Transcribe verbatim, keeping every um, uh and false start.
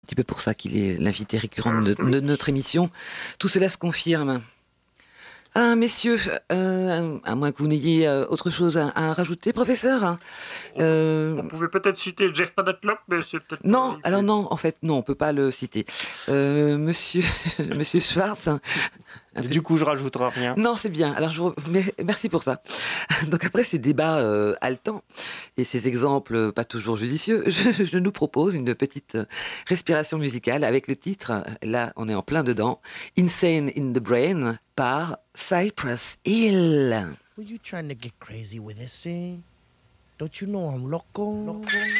Un petit peu pour ça qu'il est l'invité récurrent de, de notre émission. Tout cela se confirme. Ah, messieurs, euh, à moins que vous n'ayez euh, autre chose à, à rajouter, professeur. Euh... On pouvait peut-être citer Jeff Panatlock, mais c'est peut-être... Non, pas, alors non, en fait, non, on peut pas le citer. Euh, monsieur, monsieur Schwartz... Du coup, je rajouterai rien. Non, c'est bien. Alors, je vous... merci pour ça. Donc après ces débats euh, haletants et ces exemples pas toujours judicieux, je, je nous propose une petite respiration musicale avec le titre, là on est en plein dedans, Insane in the Brain par Cypress Hill. Were you trying to get crazy with this, eh? Don't you know I'm loco? loco?